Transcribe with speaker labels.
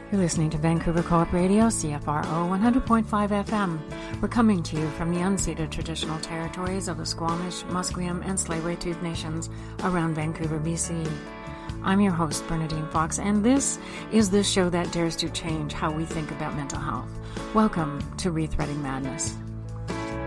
Speaker 1: You're listening to Vancouver Co-op Radio, CFRO 100.5 FM. We're coming to you from the unceded traditional territories of the Squamish, Musqueam, and Tsleil-Waututh nations around Vancouver, BC. I'm your host, Bernadine Fox, and this is the show that dares to change how we think about mental health. Welcome to Rethreading Madness.